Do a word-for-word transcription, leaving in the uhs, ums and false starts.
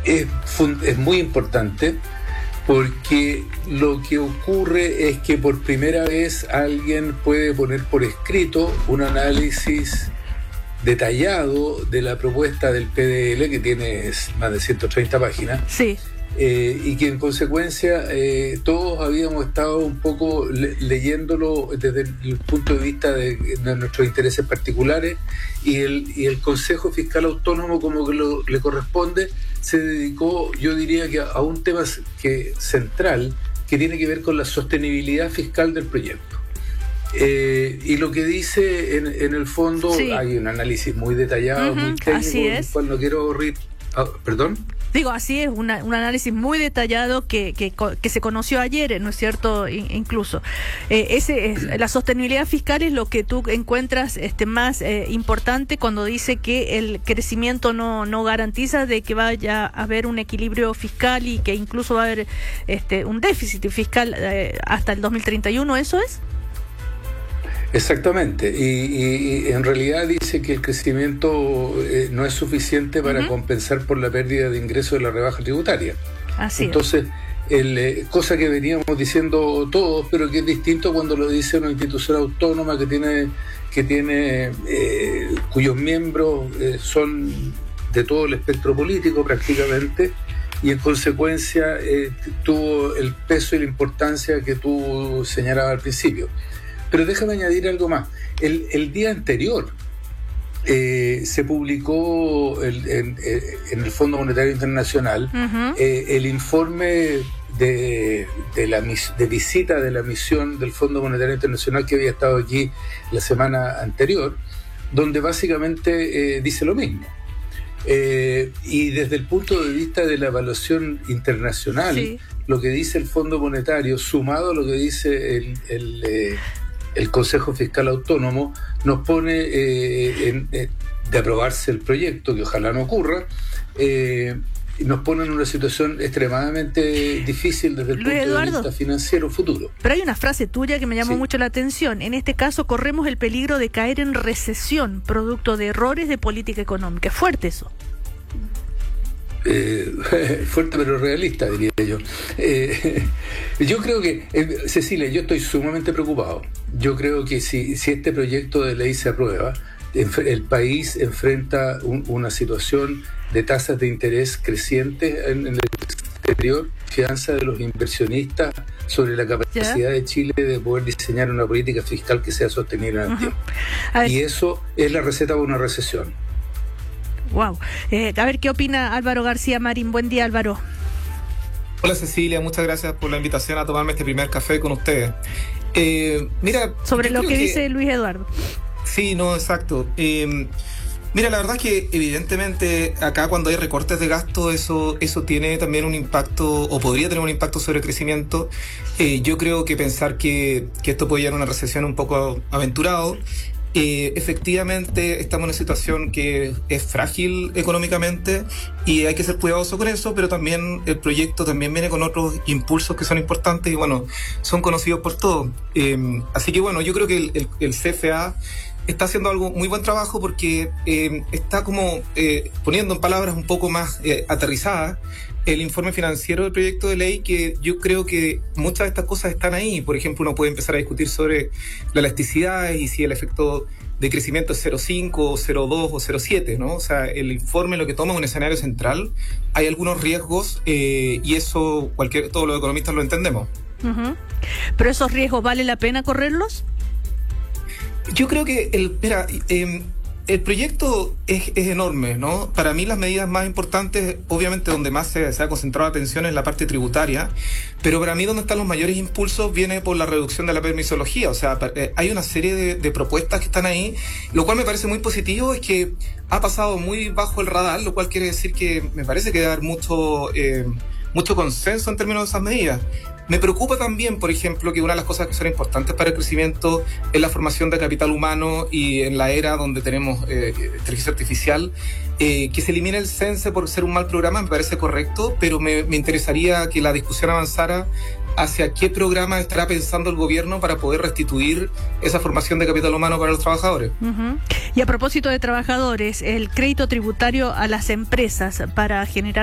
es, fun- es muy importante, porque lo que ocurre es que por primera vez alguien puede poner por escrito un análisis detallado de la propuesta del P D L, que tiene más de ciento treinta páginas. Sí. Eh, y que en consecuencia eh, todos habíamos estado un poco le- leyéndolo desde el punto de vista de, de nuestros intereses particulares, y el, y el Consejo Fiscal Autónomo, como que lo, le corresponde, se dedicó, yo diría que a, a un tema que, central, que tiene que ver con la sostenibilidad fiscal del proyecto. Eh, y lo que dice en, en el fondo, sí, hay un análisis muy detallado, uh-huh, muy técnico, así es. el cual no quiero rir. Ah, ¿Perdón? Digo, así es, una, un análisis muy detallado que, que, que se conoció ayer, ¿no es cierto? Incluso. Eh, ese es, la sostenibilidad fiscal es lo que tú encuentras este, más eh, importante cuando dice que el crecimiento no, no garantiza de que vaya a haber un equilibrio fiscal y que incluso va a haber este, un déficit fiscal eh, hasta el dos mil treinta y uno, ¿eso es? Exactamente, y, y, y en realidad dice que el crecimiento eh, no es suficiente para uh-huh. compensar por la pérdida de ingresos de la rebaja tributaria. Así Entonces, el, eh, cosa que veníamos diciendo todos, pero que es distinto cuando lo dice una institución autónoma que tiene, que tiene eh, cuyos miembros eh, son de todo el espectro político prácticamente, y en consecuencia eh, tuvo el peso y la importancia que tú señalabas al principio. Pero déjame añadir algo más. El, el día anterior eh, se publicó el, en, en el Fondo Monetario Internacional uh-huh. eh, el informe de, de, la, de visita de la misión del Fondo Monetario Internacional que había estado aquí la semana anterior, donde básicamente eh, dice lo mismo. Eh, y desde el punto de vista de la evaluación internacional, sí, lo que dice el Fondo Monetario, sumado a lo que dice el... el eh, el Consejo Fiscal Autónomo, nos pone, eh, en, eh, de aprobarse el proyecto, que ojalá no ocurra, eh, nos pone en una situación extremadamente difícil desde el Luis punto Eduardo, de vista financiero futuro. Pero hay una frase tuya que me llamó sí. mucho la atención. En este caso, corremos el peligro de caer en recesión, producto de errores de política económica. Es fuerte eso. Eh, fuerte pero realista, diría yo. Eh, yo creo que, eh, Cecilia, yo estoy sumamente preocupado. Yo creo que si, si este proyecto de ley se aprueba, el país enfrenta un, una situación de tasas de interés crecientes en, en el exterior, confianza de los inversionistas sobre la capacidad ¿Ya? de Chile de poder diseñar una política fiscal que sea sostenible en el uh-huh. tiempo. Y eso es la receta para una recesión. Wow. Eh, a ver, ¿qué opina Álvaro García Marín? Buen día, Álvaro. Hola, Cecilia. Muchas gracias por la invitación a tomarme este primer café con ustedes. Eh, mira, sobre lo que, que dice Luis Eduardo. Sí, no, exacto. Eh, mira, la verdad es que evidentemente acá cuando hay recortes de gasto, eso, eso tiene también un impacto, o podría tener un impacto sobre el crecimiento. Eh, yo creo que pensar que, que esto puede llevar a una recesión un poco aventurado. Eh, efectivamente estamos en una situación que es frágil económicamente y hay que ser cuidadoso con eso, pero también el proyecto también viene con otros impulsos que son importantes y bueno, son conocidos por todos. Eh, así que bueno, yo creo que el, el, el C F A está haciendo algo muy buen trabajo porque eh, está como eh, poniendo en palabras un poco más eh, aterrizadas el informe financiero del proyecto de ley, que yo creo que muchas de estas cosas están ahí. Por ejemplo, uno puede empezar a discutir sobre la elasticidad y si el efecto de crecimiento es cero coma cinco, cero coma dos o cero coma siete, ¿no? O sea, el informe lo que toma es un escenario central. Hay algunos riesgos eh, y eso cualquier todos los economistas lo entendemos. Uh-huh. ¿Pero esos riesgos vale la pena correrlos? Yo creo que el, mira, eh, el proyecto es, es enorme, ¿no? Para mí las medidas más importantes, obviamente donde más se, se ha concentrado la atención es la parte tributaria, pero para mí donde están los mayores impulsos viene por la reducción de la permisología. O sea, eh, hay una serie de, de propuestas que están ahí, lo cual me parece muy positivo, es que ha pasado muy bajo el radar, lo cual quiere decir que me parece que debe haber mucho, eh, mucho consenso en términos de esas medidas. Me preocupa también, por ejemplo, que una de las cosas que son importantes para el crecimiento es la formación de capital humano y en la era donde tenemos eh, inteligencia artificial, eh, que se elimine el CENSE por ser un mal programa me parece correcto, pero me, me interesaría que la discusión avanzara hacia qué programa estará pensando el gobierno para poder restituir esa formación de capital humano para los trabajadores. Uh-huh. Y a propósito de trabajadores, el crédito tributario a las empresas para generar